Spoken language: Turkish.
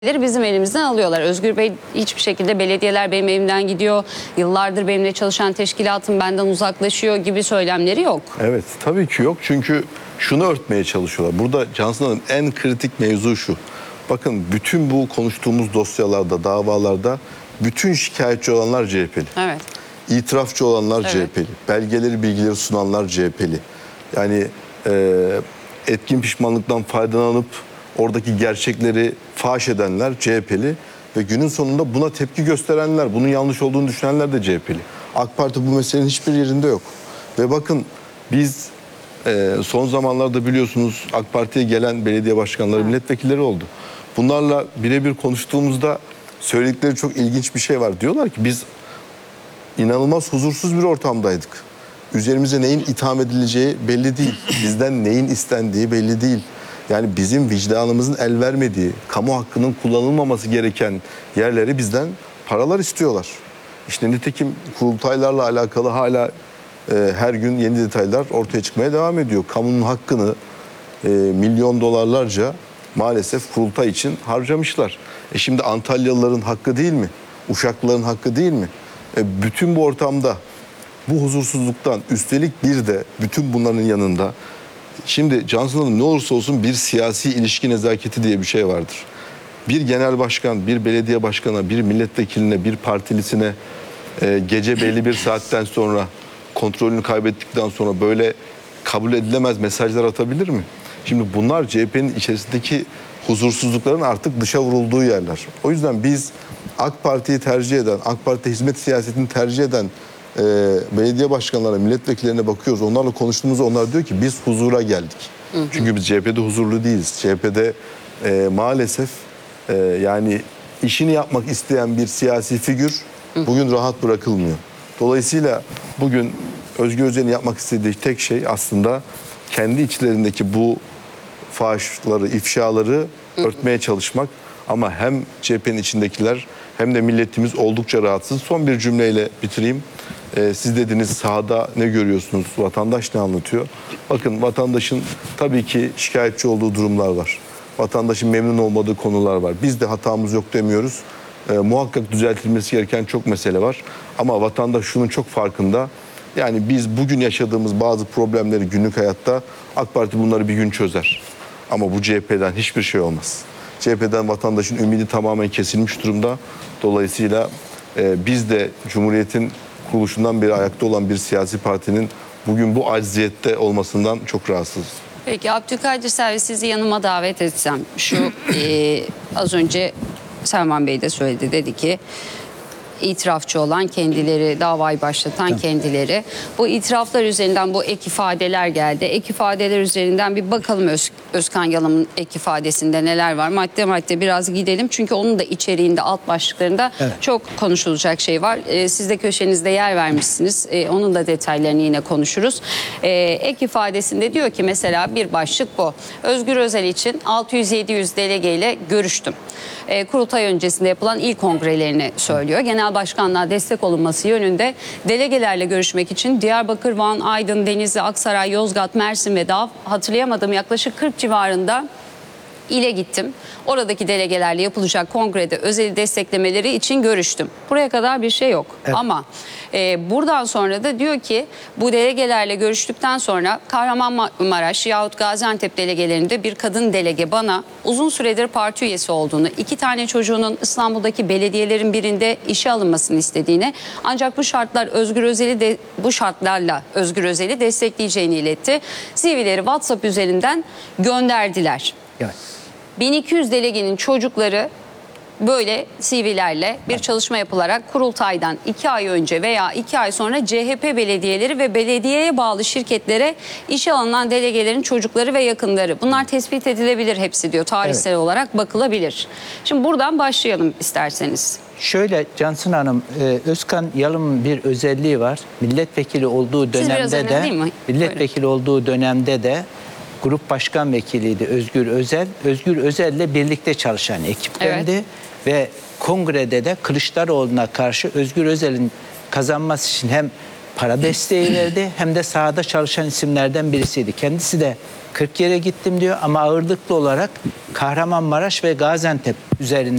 bizim elimizden alıyorlar. Özgür Bey hiçbir şekilde belediyeler benim elimden gidiyor, yıllardır benimle çalışan teşkilatım benden uzaklaşıyor gibi söylemleri yok. Evet, tabii ki yok, çünkü şunu örtmeye çalışıyorlar. Burada Cansın Hanım, en kritik mevzu şu. Bakın, bütün bu konuştuğumuz dosyalarda, davalarda bütün şikayetçi olanlar CHP'li. Evet. İtirafçı olanlar Evet. CHP'li. Belgeleri, bilgileri sunanlar CHP'li. Yani etkin pişmanlıktan faydalanıp oradaki gerçekleri faş edenler CHP'li ve günün sonunda buna tepki gösterenler, bunun yanlış olduğunu düşünenler de CHP'li. AK Parti bu meselenin hiçbir yerinde yok. Ve bakın, biz son zamanlarda biliyorsunuz AK Parti'ye gelen belediye başkanları, milletvekilleri oldu. Bunlarla birebir konuştuğumuzda söyledikleri çok ilginç bir şey var. Diyorlar ki biz inanılmaz huzursuz bir ortamdaydık. Üzerimize neyin itham edileceği belli değil. Bizden neyin istendiği belli değil. Yani bizim vicdanımızın el vermediği, kamu hakkının kullanılmaması gereken yerleri bizden paralar istiyorlar. İşte nitekim kurultaylarla alakalı hala her gün yeni detaylar ortaya çıkmaya devam ediyor. Kamunun hakkını milyon dolarlarca maalesef kurultay için harcamışlar. Şimdi Antalyalıların hakkı değil mi? Uşaklıların hakkı değil mi? Bütün bu ortamda, bu huzursuzluktan üstelik bir de bütün bunların yanında, şimdi Cansın Hanım, ne olursa olsun bir siyasi ilişki nezaketi diye bir şey vardır. Bir genel başkan, bir belediye başkanına, bir milletvekiline, bir partilisine gece belli bir saatten sonra, kontrolünü kaybettikten sonra böyle kabul edilemez mesajlar atabilir mi? Şimdi bunlar CHP'nin içerisindeki huzursuzlukların artık dışa vurulduğu yerler. O yüzden biz AK Parti'yi tercih eden, AK Parti hizmet siyasetini tercih eden belediye başkanlarına, milletvekillerine bakıyoruz. Onlarla konuştuğumuzda onlar diyor ki biz huzura geldik. Çünkü biz CHP'de huzurlu değiliz. CHP'de maalesef yani işini yapmak isteyen bir siyasi figür bugün rahat bırakılmıyor. Dolayısıyla bugün Özgür Özel'in yapmak istediği tek şey aslında kendi içlerindeki bu faşları, ifşaları örtmeye çalışmak. Ama hem CHP'nin içindekiler hem de milletimiz oldukça rahatsız. Son bir cümleyle bitireyim. Siz dediniz, sahada ne görüyorsunuz? Vatandaş ne anlatıyor? Bakın, vatandaşın tabii ki şikayetçi olduğu durumlar var. Vatandaşın memnun olmadığı konular var. Biz de hatamız yok demiyoruz. Muhakkak düzeltilmesi gereken çok mesele var. Ama vatandaş şunun çok farkında. Yani biz bugün yaşadığımız bazı problemleri günlük hayatta, AK Parti bunları bir gün çözer. Ama bu CHP'den hiçbir şey olmaz. CHP'den vatandaşın ümidi tamamen kesilmiş durumda. Dolayısıyla biz de Cumhuriyet'in kuruluşundan beri ayakta olan bir siyasi partinin bugün bu acziyette olmasından çok rahatsızız. Peki Abdülkadir Selvi, sizi yanıma davet etsem, şu az önce Selman Bey de söyledi, dedi ki itirafçı olan kendileri, davayı başlatan kendileri. Bu itiraflar üzerinden bu ek ifadeler geldi. Ek ifadeler üzerinden bir bakalım Özkan Yalan'ın ek ifadesinde neler var. Madde madde biraz gidelim. Çünkü onun da içeriğinde, alt başlıklarında çok konuşulacak şey var. Siz de köşenizde yer vermişsiniz. Onun da detaylarını yine konuşuruz. Ek ifadesinde diyor ki mesela bir başlık bu. Özgür Özel için 600-700 delegeyle görüştüm. Kurultay öncesinde yapılan ilk kongrelerini söylüyor. Genel başkanlığa destek olunması yönünde delegelerle görüşmek için Diyarbakır, Van, Aydın, Denizli, Aksaray, Yozgat, Mersin ve daha hatırlayamadım yaklaşık 40 civarında ile gittim. Oradaki delegelerle yapılacak kongrede Özel'i desteklemeleri için görüştüm. Buraya kadar bir şey yok. Evet. Ama buradan sonra da diyor ki bu delegelerle görüştükten sonra Kahramanmaraş yahut Gaziantep delegelerinde bir kadın delege bana uzun süredir parti üyesi olduğunu, 2 tane çocuğunun İstanbul'daki belediyelerin birinde işe alınmasını istediğini, ancak bu şartlarla Özgür Özel'i destekleyeceğini iletti. CV'leri WhatsApp üzerinden gönderdiler. Evet. 1200 delegenin çocukları böyle CV'lerle bir çalışma yapılarak kurultaydan 2 ay önce veya 2 ay sonra CHP belediyeleri ve belediyeye bağlı şirketlere işe alınan delegelerin çocukları ve yakınları. Bunlar tespit edilebilir hepsi diyor. Tarihsel olarak bakılabilir. Şimdi buradan başlayalım isterseniz. Şöyle Cansın Hanım, Özkan Yalın'ın bir özelliği var. Milletvekili olduğu dönemde de grup başkan vekiliydi Özgür Özel. Özgür Özel'le birlikte çalışan ekiplendi. Evet. Ve kongrede de Kılıçdaroğlu'na karşı Özgür Özel'in kazanması için hem para desteği verdi hem de sahada çalışan isimlerden birisiydi. Kendisi de 40 yere gittim diyor ama ağırlıklı olarak Kahramanmaraş ve Gaziantep üzerinde